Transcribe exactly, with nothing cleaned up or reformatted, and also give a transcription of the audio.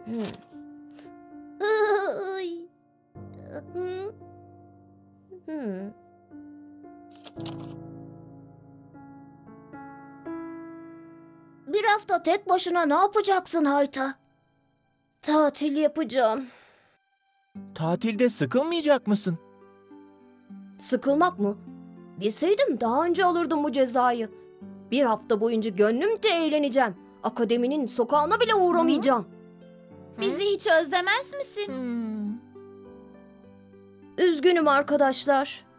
Ay. Hı. Hı. Bir hafta tek başına ne yapacaksın Hayta? Tatil yapacağım. Tatilde sıkılmayacak mısın? Sıkılmak mı? Bilseydim daha önce alırdım bu cezayı. Bir hafta boyunca gönlümce eğleneceğim. Akademinin sokağına bile uğramayacağım. Bizi hiç özlemez misin? Üzgünüm arkadaşlar.